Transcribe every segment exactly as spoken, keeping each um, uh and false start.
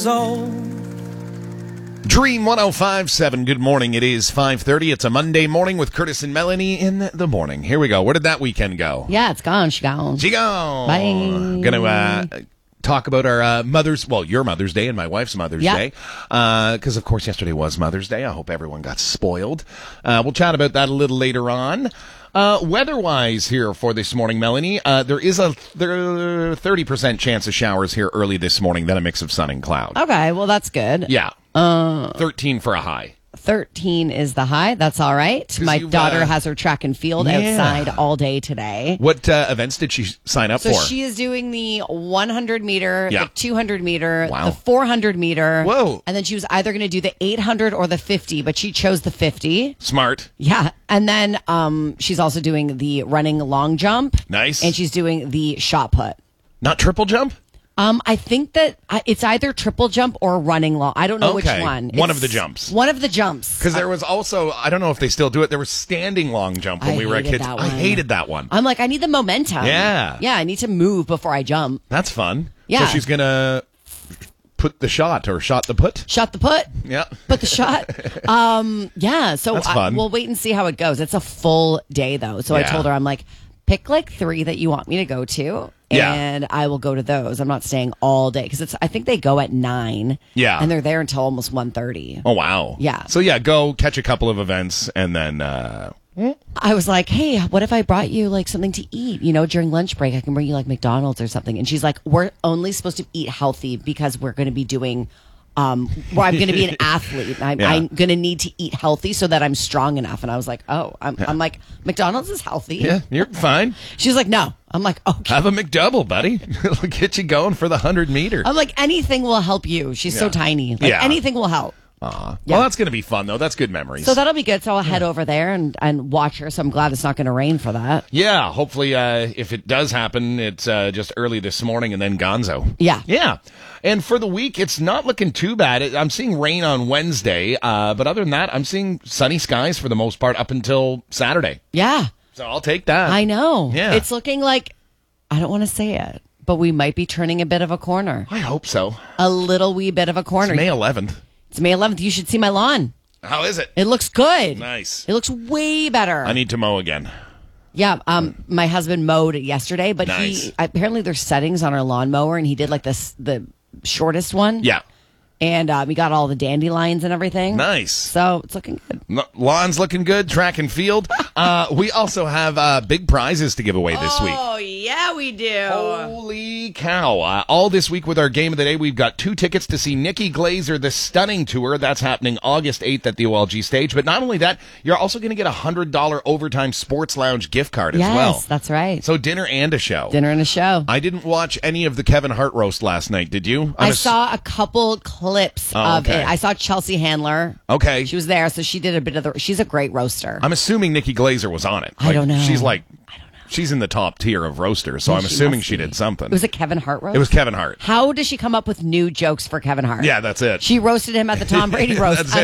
years old. Dream one oh five point seven. Good morning. It is five thirty. It's a Monday morning with Curtis and Melanie in the morning. Here we go. Where did that weekend go? Yeah, it's gone. She gone. She gone. Bye. Gonna uh, talk about our uh, Mother's, well, your Mother's Day and my wife's Mother's Yeah. Day. Because, of course, yesterday was Mother's Day. I hope everyone got spoiled. Uh, we'll chat about that a little later on. Uh, weather-wise here for this morning, Melanie, uh, there is a there, thirty percent chance of showers here early this morning, then a mix of sun and cloud. Okay, well, that's good. Yeah. Uh, thirteen for a high. thirteen is the high. That's all right. My you've, daughter uh, has her track and field yeah. outside all day today. What uh, events did she sign up So for? she is doing the one hundred meter, Yeah. the two hundred meter, Wow. the four hundred meter. Whoa. And then she was either going to do the eight hundred or the fifty, but she chose the fifty. Smart. Yeah. And then um, she's also doing the running long jump. Nice. And she's doing the shot put. Not triple jump? Um, I think that uh, it's either triple jump or running long. I don't know Okay. which one. One It's of the jumps. One of the jumps. Because there was also, I don't know if they still do it, there was standing long jump when I we were hated kids. that I one. hated that one. I'm like, I need the momentum. Yeah. Yeah, I need to move before I jump. That's fun. Yeah. So she's going to put the shot or shot the put? Shot the put. Yeah. Put the shot. Um, yeah. So That's I- fun. we'll wait and see how it goes. It's a full day though. So I Yeah. told her, I'm like, pick like three that you want me to go to. Yeah. And I will go to those. I'm not staying all day because it's. I think they go at nine. Yeah. And they're there until almost one thirty. Oh, wow. Yeah. So, yeah, go catch a couple of events and then, uh, I was like, hey, what if I brought you like something to eat? You know, during lunch break, I can bring you like McDonald's or something. And she's like, we're only supposed to eat healthy because we're going to be doing. Um, well, I'm going to be an athlete. I'm, Yeah. I'm going to need to eat healthy so that I'm strong enough. And I was like, oh, I'm, I'm like, McDonald's is healthy. yeah, you're fine. She's like, no. I'm like, okay. Have a McDouble, buddy. It'll get you going for the one hundred meter. I'm like, anything will help you. She's so Yeah. tiny. Like, Yeah. anything will help. Aw. Yeah. Well, that's going to be fun, though. That's good memories. So that'll be good. So I'll head over there and, and watch her. So I'm glad it's not going to rain for that. Yeah, hopefully, uh, if it does happen, it's uh, just early this morning and then gonzo. Yeah. Yeah. And for the week, it's not looking too bad. It- I'm seeing rain on Wednesday, uh, but other than that, I'm seeing sunny skies for the most part up until Saturday. Yeah. So I'll take that. I know. Yeah. It's looking like, I don't want to say it, but we might be turning a bit of a corner. I hope so. A little wee bit of a corner. It's May eleventh. It's May eleventh. You should see my lawn. How is it? It looks good. Nice. It looks way better. I need to mow again. Yeah, um, my husband mowed it yesterday, but Nice. he apparently there's settings on our lawnmower, and he did like this the shortest one. Yeah. and um, we got all the dandelions and everything. Nice. So it's looking good. L- Lawn's looking good. Track and field. Uh, we also have uh, big prizes to give away this week. Oh yeah, we do. Holy cow. Uh, all this week with our game of the day, we've got two tickets to see Nikki Glazer, The Stunning Tour. That's happening August eighth at the O L G stage. But not only that, you're also going to get a one hundred dollars Overtime Sports Lounge gift card Yes, as well. that's right. So dinner and a show. Dinner and a show. I didn't watch any of the Kevin Hart roast last night, did you? I'm I ass- saw a couple clips Oh, of okay. it. I saw Chelsea Handler. Okay. She was there, so she did a bit of the. She's a great roaster. I'm assuming Nikki Glazer was on it. I don't know. She's like, she's in the top tier of roasters, so Yeah, I'm she assuming must she be. did something. It was a Kevin Hart roast. It was Kevin Hart. How does she come up with new jokes for Kevin Hart? Yeah, that's it. She roasted him at the Tom Brady roast. That's it.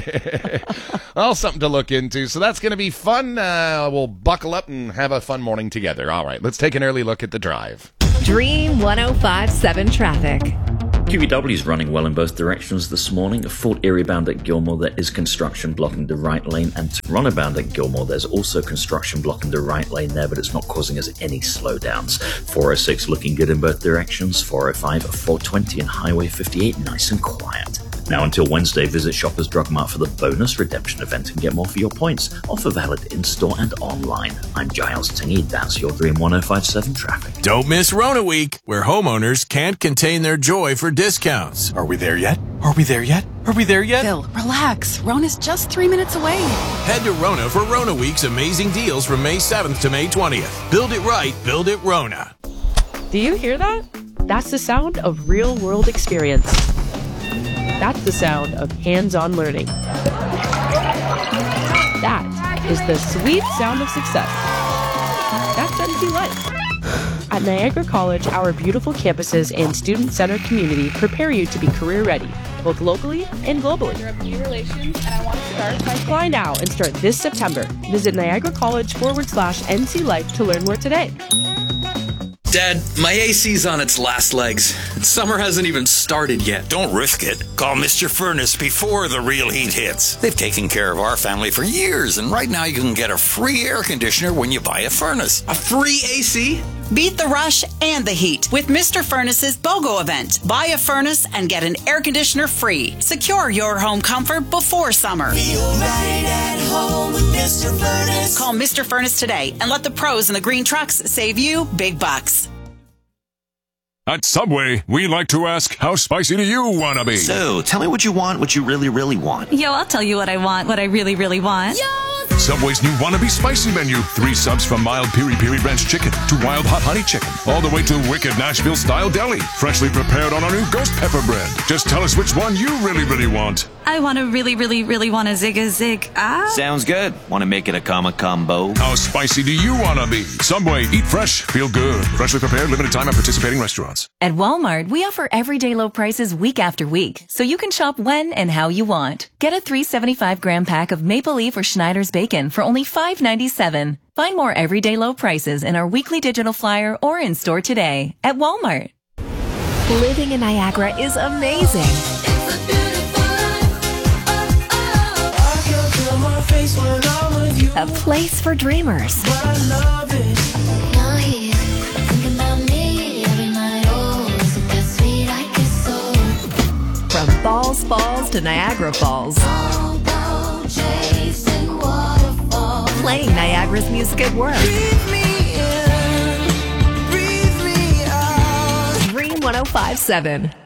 Enough. Well, something to look into. So that's going to be fun. Uh, we'll buckle up and have a fun morning together. All right, let's take an early look at the drive. Dream one oh five point seven traffic. Q V W is running well in both directions this morning. Fort Erie bound at Gilmore, there is construction blocking the right lane, and Toronto bound at Gilmore, there's also construction blocking the right lane there, but it's not causing us any slowdowns. four oh six looking good in both directions, four oh five, four twenty, and Highway fifty-eight nice and quiet. Now until Wednesday, visit Shoppers Drug Mart for the bonus redemption event and get more for your points. Offer valid in-store and online. I'm Giles Tingy, that's your Dream one oh five point seven traffic. Don't miss Rona Week, where homeowners can't contain their joy for discounts. Are we there yet? Are we there yet? Are we there yet? Phil, relax. Rona's just three minutes away. Head to Rona for Rona Week's amazing deals from May seventh to May twentieth. Build it right, build it Rona. Do you hear that? That's the sound of real-world experience. That's the sound of hands-on learning. That is the sweet sound of success. That's N T Life. At Niagara College, our beautiful campuses and student-centered community prepare you to be career-ready, both locally and globally. Relations, and I want to start by Apply now and start this September. Visit Niagara College forward slash N C Life to learn more today. Dad, my A C's on its last legs. Summer hasn't even started yet. Don't risk it. Call Mister Furnace before the real heat hits. They've taken care of our family for years, and right now you can get a free air conditioner when you buy a furnace. A free A C? Beat the rush and the heat with Mister Furnace's BOGO event. Buy a furnace and get an air conditioner free. Secure your home comfort before summer. Feel right at home with Mister Furnace. Call Mister Furnace today and let the pros in the green trucks save you big bucks. At Subway, we like to ask, how spicy do you want to be? So, tell me what you want, what you really, really want. Yo, I'll tell you what I want, what I really, really want. Yo! Subway's new Wannabe Spicy menu. Three subs from mild piri piri ranch chicken to wild hot honey chicken, all the way to wicked Nashville style deli, freshly prepared on our new ghost pepper bread. Just tell us which one you really, really want. I want to really, really, really want a zig a zig. Ah. Sounds good. Want to make it a comma combo? How spicy do you want to be? Subway, eat fresh, feel good. Freshly prepared, limited time at participating restaurants. At Walmart, we offer everyday low prices week after week, so you can shop when and how you want. Get a three seventy-five gram pack of Maple Leaf or Schneider's bacon for only five ninety-seven. Find more everyday low prices in our weekly digital flyer or in store today at Walmart. Living in Niagara is amazing. A place for dreamers. From Falls Falls to Niagara Falls. Playing Niagara's music at work. Dream one oh five point seven.